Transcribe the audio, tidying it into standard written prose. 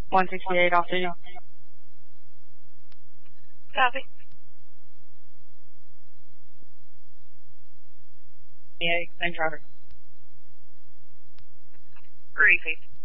168 off duty. Copy. Yeah, same driver. Repeat.